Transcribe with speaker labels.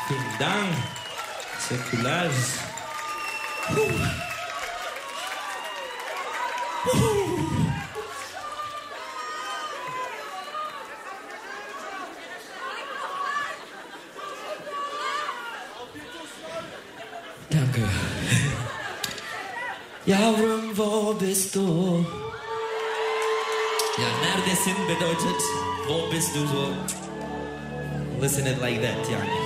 Speaker 1: Vielen Dank. Säkulars. Danke. Yavrum, wo bist du? Ja, neredesin bedeutet, wo bist du so? Listen it like that, yani.